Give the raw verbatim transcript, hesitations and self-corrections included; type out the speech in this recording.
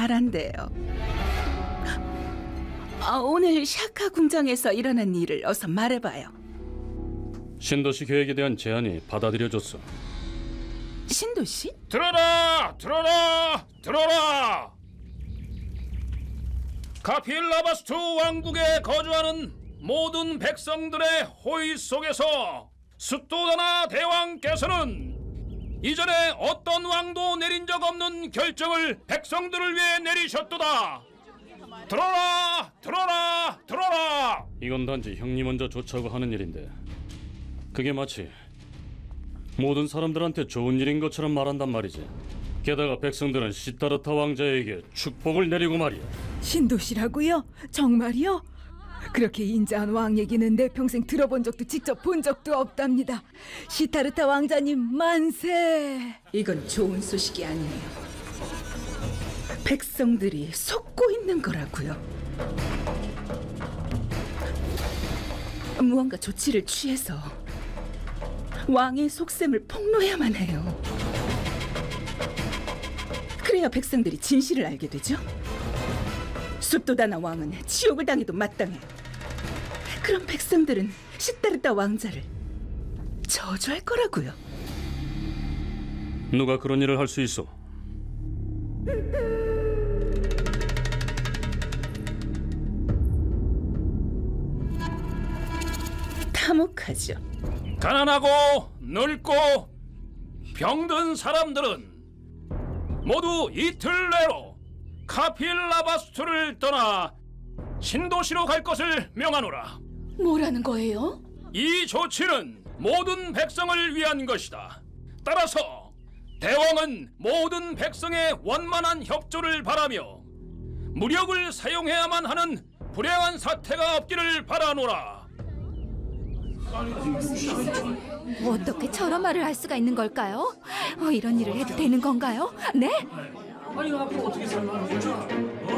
말한대요. 아, 오늘 샤카 궁정에서 일어난 일을 어서 말해봐요. 신도시 계획에 대한 제안이 받아들여졌어. 신도시? 들어라! 들어라! 들어라! 카필라바스투 왕국에 거주하는 모든 백성들의 호의 속에서 숫도다나 대왕께서는 이전에 어떤 왕도 내린 적 없는 결정을 백성들을 위해 내리셨도다. 들어라! 들어라! 들어라! 이건 단지 형님 먼저 좋자고 하는 일인데 그게 마치 모든 사람들한테 좋은 일인 것처럼 말한단 말이지. 게다가 백성들은 시타르타 왕자에게 축복을 내리고 말이야. 신도시라고요? 정말이요? 그렇게 인자한 왕 얘기는 내 평생 들어본 적도 직접 본 적도 없답니다. 시타르타 왕자님 만세! 이건 좋은 소식이 아니에요. 백성들이 속고 있는 거라고요. 무언가 조치를 취해서 왕의 속셈을 폭로해야만 해요. 그래야 백성들이 진실을 알게 되죠. 숫도다나 왕은 지옥을 당해도 마땅해요. 그럼 백성들은 시타르타 왕자를 저주할 거라고요. 누가 그런 일을 할 수 있어? 탐욕하죠. 가난하고 늙고 병든 사람들은 모두 이틀 내로 카필라바스투를 떠나 신도시로 갈 것을 명하노라. 뭐라는 거예요? 이 조치는 모든 백성을 위한 것이다. 따라서 대왕은 모든 백성의 원만한 협조를 바라며 무력을 사용해야만 하는 불행한 사태가 없기를 바라노라. 어떻게 저런 말을 할 수가 있는 걸까요? 어, 이런 일을 해도 되는 건가요? 네? 아니 앞으로 어떻게 살만하죠?